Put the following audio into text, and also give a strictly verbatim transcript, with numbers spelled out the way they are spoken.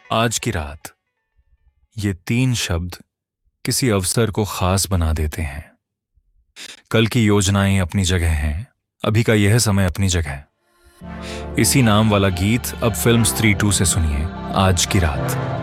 आज की रात, ये तीन शब्द किसी अवसर को खास बना देते हैं। कल की योजनाएं अपनी जगह हैं, अभी का यह समय अपनी जगह। इसी नाम वाला गीत अब फिल्म स्त्री टू से सुनिए, आज की रात।